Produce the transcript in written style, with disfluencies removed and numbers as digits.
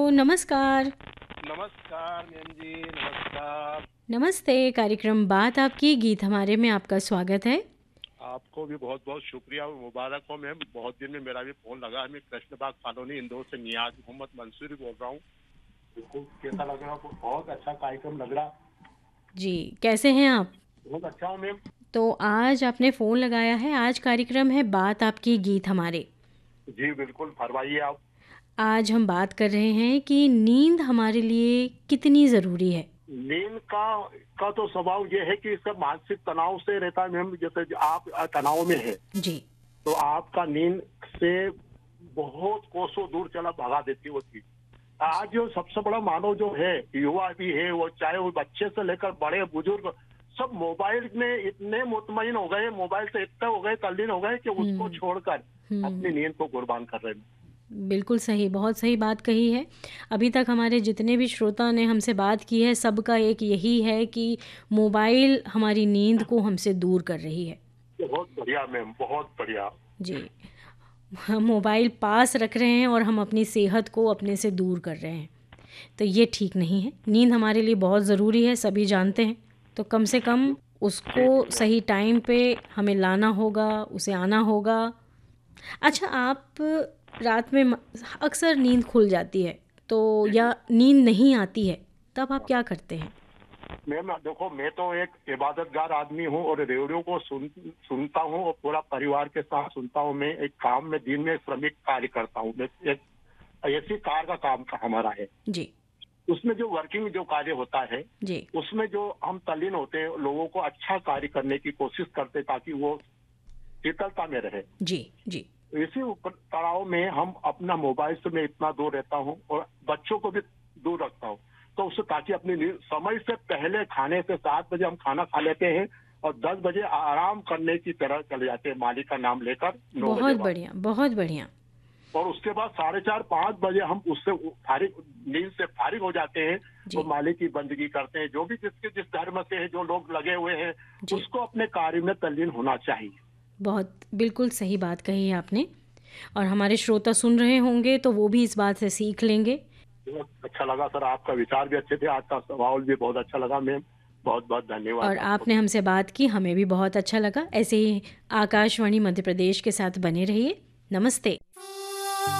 नमस्कार। नमस्कार मैम जी, नमस्कार। नमस्ते, कार्यक्रम बात आपकी गीत हमारे में आपका स्वागत है। आपको भी बहुत बहुत शुक्रिया और मुबारक हो मैम। बहुत दिन में मेरा भी फोन लगा है। मैं कृष्णबाग कॉलोनी इंदौर से नियाज मोहम्मद मंसूरी बोल रहा हूँ। बिल्कुल कैसा लग रहा है? बहुत अच्छा कार्यक्रम लग रहा। जी, कैसे हैं आप? बहुत अच्छा हूँ मैम। तो आज आपने फ़ोन लगाया है, आज कार्यक्रम है बात आपकी गीत हमारे। जी बिल्कुल, फरमाइए आप। आज हम बात कर रहे हैं कि नींद हमारे लिए कितनी ज़रूरी है। नींद का तो स्वभाव ये है कि इसका मानसिक तनाव से रहता है मैम। जैसे आप तनाव में है जी, तो आपका नींद से बहुत कोसों दूर चला भगा देती है वो चीज। आज जो सबसे बड़ा मानव जो है, युवा भी है, वो चाहे वो बच्चे से लेकर बड़े बुजुर्ग, सब मोबाइल में इतने मुतमईन हो गए, मोबाइल से इतने हो गए, तल्लीन हो गए कि उसको छोड़कर अपनी नींद को कुर्बान कर रहे हैं। बिल्कुल सही, बहुत सही बात कही है। अभी तक हमारे जितने भी श्रोता ने हमसे बात की है, सबका एक यही है कि मोबाइल हमारी नींद को हमसे दूर कर रही है। बहुत बढ़िया मैम, बहुत बढ़िया। जी, हम मोबाइल पास रख रहे हैं और हम अपनी सेहत को अपने से दूर कर रहे हैं, तो ये ठीक नहीं है। नींद हमारे लिए बहुत ज़रूरी है, सभी जानते हैं, तो कम से कम जी उसको जी मैम। सही टाइम पे हमें लाना होगा, उसे आना होगा। अच्छा, आप रात में अक्सर नींद खुल जाती है तो जी जी या नींद नहीं आती है, तब आप क्या करते हैं? मैम, देखो मैं तो एक इबादतगार आदमी हूँ और रेडियो को सुनता हूँ और पूरा परिवार के साथ सुनता हूँ। मैं एक काम में दिन में श्रमिक कार्य करता हूँ। मैं एक ऐसी कार का काम का हमारा है। जी, उसमें जो वर्किंग जो कार्य होता है, जी, उसमें जो हम तल्लीन होते हैं, लोगों को अच्छा कार्य करने की कोशिश करते हैं ताकि वो शीतलता में रहे। जी, जी, इसी तनाव में हम अपना मोबाइल से मैं इतना दूर रहता हूँ और बच्चों को भी दूर रखता हूँ। तो उससे ताकि अपनी समय से पहले खाने से 7 बजे हम खाना खा लेते हैं और 10 बजे आराम करने की तरह चले जाते हैं, मालिक का नाम लेकर 9 बजे बहुत बाद। बढ़िया, बहुत बढ़िया। और उसके बाद 4:30-5 बजे हम उससे फारिग, नींद से फारिग हो जाते हैं और जी, मालिक की बंदगी करते हैं। जो भी जिस धर्म से है, जो लोग लगे हुए हैं, जी, उसको अपने कार्य में तल्लीन होना चाहिए। बहुत बिल्कुल सही बात कही है आपने, और हमारे श्रोता सुन रहे होंगे तो वो भी इस बात से सीख लेंगे। बहुत अच्छा लगा सर, आपका विचार भी अच्छे थे, आपका सवाल भी बहुत अच्छा लगा मैम। बहुत बहुत और धन्यवाद आपको आपने भी। हमसे बात की, हमें भी बहुत अच्छा लगा। ऐसे ही आकाशवाणी मध्य प्रदेश के साथ बने रहिए। नमस्ते।